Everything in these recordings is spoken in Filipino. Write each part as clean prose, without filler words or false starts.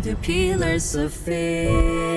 the pillars of faith.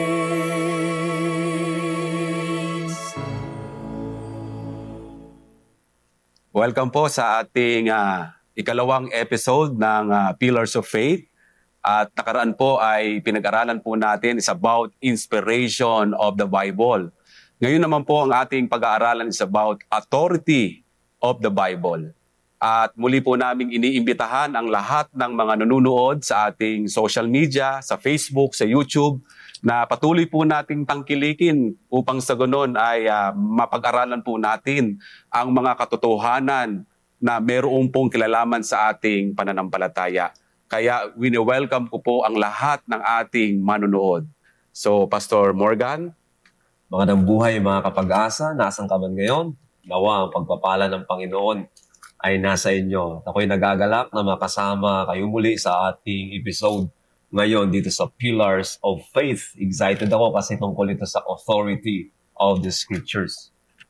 Welcome po sa ating ikalawang episode ng Pillars of Faith. At nakaraan po ay pinag-aralan po natin is about inspiration of the Bible. Ngayon naman po ang ating pag-aaralan is about authority of the Bible. At muli po naming iniimbitahan ang lahat ng mga nanonood sa ating social media, sa Facebook, sa YouTube, na patuloy po nating tangkilikin upang sa ganon ay mapag-aralan po natin ang mga katotohanan na mayroong pong kilalaman sa ating pananampalataya. Kaya wini-welcome ko po ang lahat ng ating manonood. So, Pastor Morgan. Magandang buhay mga kapag-asa, nasaan ka man ngayon? Nawa ang pagpapala ng Panginoon ay nasa inyo. Ako'y nagagalak na makasama kayo muli sa ating episode ngayon dito sa Pillars of Faith. Excited ako kasi tungkol ito sa authority of the Scriptures.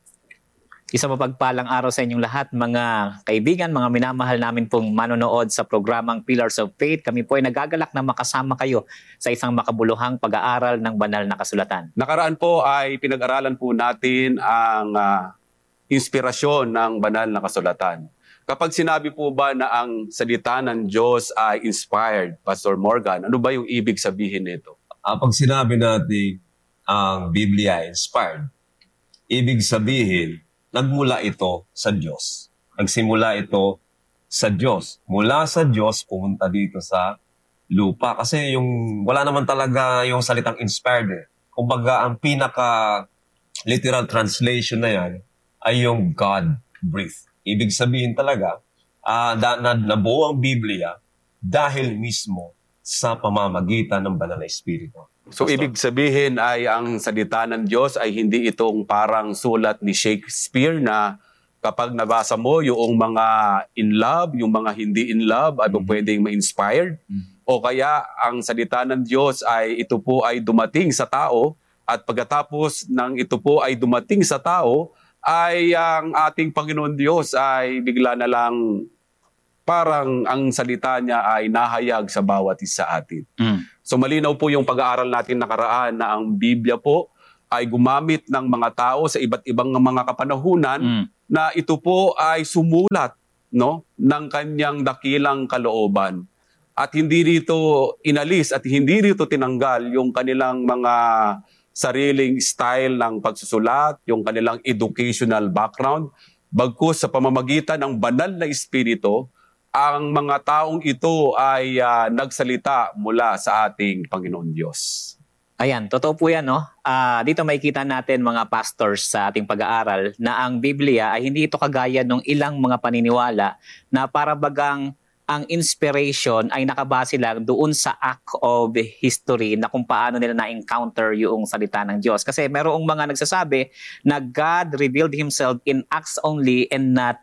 Isang mapagpalang araw sa inyong lahat, mga kaibigan, mga minamahal namin pong manonood sa programang Pillars of Faith. Kami po ay nagagalak na makasama kayo sa isang makabuluhang pag-aaral ng banal na kasulatan. Nakaraan po ay pinag-aralan po natin ang inspirasyon ng banal na kasulatan. Kapag sinabi po ba na ang salita ng Diyos ay inspired, Pastor Morgan, ano ba yung ibig sabihin nito? Pag sinabi natin ang Biblia inspired, ibig sabihin, nagmula ito sa Diyos. Nagsimula ito sa Diyos. Mula sa Diyos, pumunta dito sa lupa. Kasi wala naman talaga yung salitang inspired. Kumbaga, ang pinaka-literal translation na yan ay yung God-breathed. Ibig sabihin talaga, nabuo ang Biblia dahil mismo sa pamamagitan ng banal na Espiritu. So, ibig sabihin ay ang salita ng Diyos ay hindi itong parang sulat ni Shakespeare na kapag nabasa mo yung mga in love, yung mga hindi in love, ay pwedeng ma-inspired. O kaya ang salita ng Diyos ay ito po ay dumating sa tao at pagkatapos ng ito po ay dumating sa tao, ay ang ating Panginoon Diyos ay bigla na lang parang ang salita niya ay nahayag sa bawat isa atin. So malinaw po yung pag-aaral natin nakaraan na ang Biblia po ay gumamit ng mga tao sa iba't ibang mga kapanahunan na ito po ay sumulat ng kanyang dakilang kalooban. At hindi rito inalis at hindi rito tinanggal yung kanilang mga sariling style ng pagsusulat, yung kanilang educational background. Bagkus sa pamamagitan ng banal na Espiritu, ang mga taong ito ay nagsalita mula sa ating Panginoon Diyos. Ayan, totoo po yan, no? Dito makikita natin mga pastors sa ating pag-aaral na ang Biblia ay hindi ito kagaya ng ilang mga paniniwala na para bagang ang inspiration ay nakabase lang doon sa act of history na kung paano nila na-encounter yung salita ng Diyos. Kasi merong mga nagsasabi na God revealed Himself in acts only and not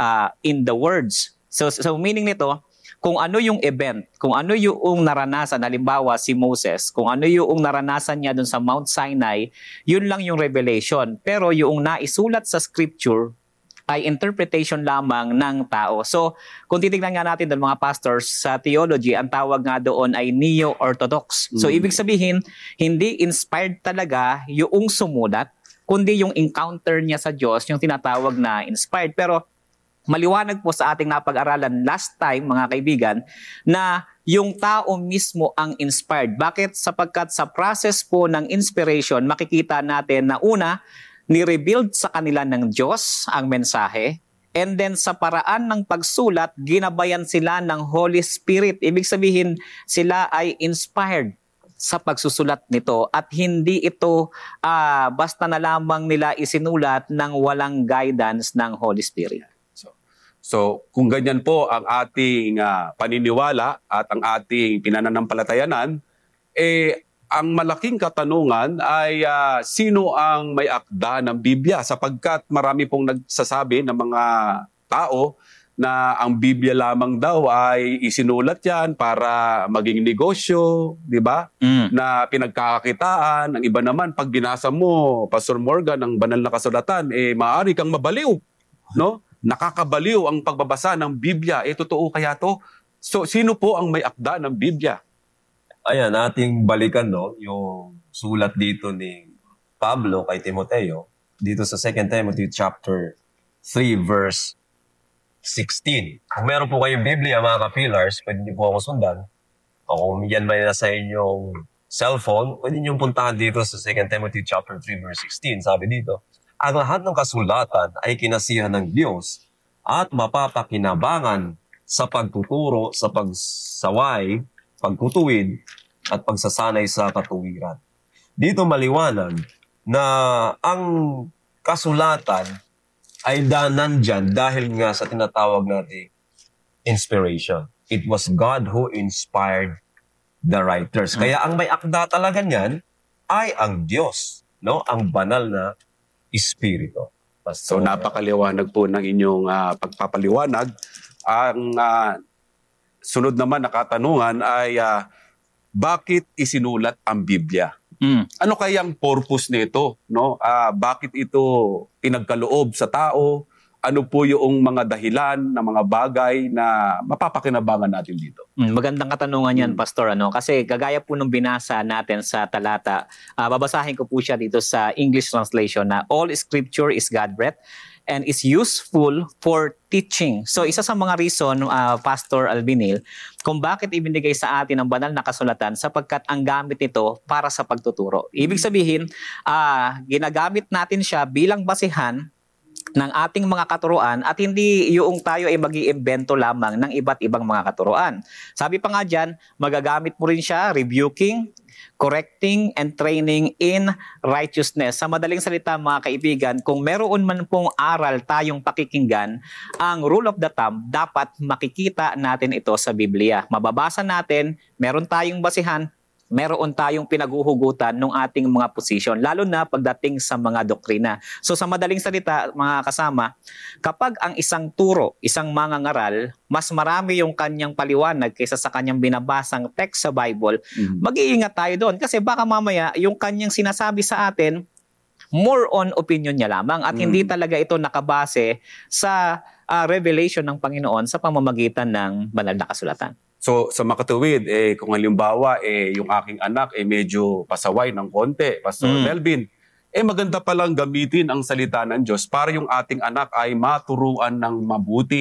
in the words. So meaning nito, kung ano yung event, kung ano yung naranasan, halimbawa si Moses, kung ano yung naranasan niya doon sa Mount Sinai, yun lang yung revelation. Pero yung naisulat sa scripture, ay interpretation lamang ng tao. So, kung titignan nga natin doon mga pastors sa theology, ang tawag nga doon ay neo-orthodox. So, ibig sabihin, hindi inspired talaga yung sumulat, kundi yung encounter niya sa Diyos, yung tinatawag na inspired. Pero, maliwanag po sa ating napag-aralan last time, mga kaibigan, na yung tao mismo ang inspired. Bakit? Sapagkat sa process po ng inspiration, makikita natin na una, ni-rebuild sa kanila ng Diyos ang mensahe, and then sa paraan ng pagsulat, ginabayan sila ng Holy Spirit. Ibig sabihin, sila ay inspired sa pagsusulat nito at hindi ito basta na lamang nila isinulat ng walang guidance ng Holy Spirit. So kung ganyan po ang ating paniniwala at ang ating pinananampalatayanan, ang malaking katanungan ay sino ang may akda ng Biblia sapagkat marami pong nagsasabi ng mga tao na ang Biblia lamang daw ay isinulat yan para maging negosyo, di ba? Na pinagkakakitaan. Ang iba naman, pag binasa mo, Pastor Morgan, ang banal na kasulatan, maaari kang mabaliw, no? Nakakabaliw ang pagbabasa ng Biblia. Totoo kaya to? So, sino po ang may akda ng Biblia? ayan, ating balikan, no, yung sulat dito ni Pablo kay Timoteo, dito sa 2 Timothy chapter 3, verse 16. Kung meron po kayong Biblia, mga ka-pillars, pwede niyo po ako sundan. O kung yan may nasa inyong cellphone, pwede niyo puntahan dito sa 2 Timothy chapter 3, verse 16. Sabi dito, ang lahat ng kasulatan ay kinasihan ng Diyos at mapapakinabangan sa pagtuturo, sa pagsaway, pagtutuwid, at pagsasanay sa katuwiran. Dito maliwanag na ang kasulatan ay nandyan dahil nga sa tinatawag natin inspiration. It was God who inspired the writers. Kaya ang may akda talaga niyan ay ang Diyos, no? Ang banal na Espiritu. So napakaliwanag po ng inyong pagpapaliwanag. Ang sunod naman na katanungan ay bakit isinulat ang Biblia? Ano kayang purpose nito, no? Bakit ito pinagkaloob sa tao? Ano po yung mga dahilan ng mga bagay na mapapakinabangan natin dito? Magandang katanungan yan, Pastor. Kasi kagaya po nung binasa natin sa talata, babasahin ko po siya dito sa English translation na all scripture is God-breathed and is useful for teaching. So isa sa mga reason, Pastor Albinil, kung bakit ibinigay sa atin ang banal na kasulatan sapagkat ang gamit nito para sa pagtuturo. Ibig sabihin, ginagamit natin siya bilang basihan ng ating mga katuruan at hindi yung tayo ay mag-iimbento lamang ng iba't ibang mga katuruan. Sabi pa nga dyan, magagamit mo rin siya rebuking, correcting, and training in righteousness. Sa madaling salita, mga kaibigan, kung meron man pong aral tayong pakikinggan, ang rule of the thumb, dapat makikita natin ito sa Biblia. Mababasa natin, meron tayong basihan, meron tayong pinaguhugutan ng ating mga posisyon, lalo na pagdating sa mga doktrina. So sa madaling salita, mga kasama, kapag ang isang turo, isang mangangaral, mas marami yung kanyang paliwanag kaysa sa kanyang binabasang text sa Bible, mag-iingat tayo doon. Kasi baka mamaya, yung kanyang sinasabi sa atin, more on opinion niya lamang at hindi talaga ito nakabase sa revelation ng Panginoon sa pamamagitan ng banal na kasulatan. So sa makatuwid, kung halimbawa yung aking anak medyo pasaway ng konti, Pastor Melvin, maganda palang gamitin ang salita ng Diyos para yung ating anak ay maturuan ng mabuti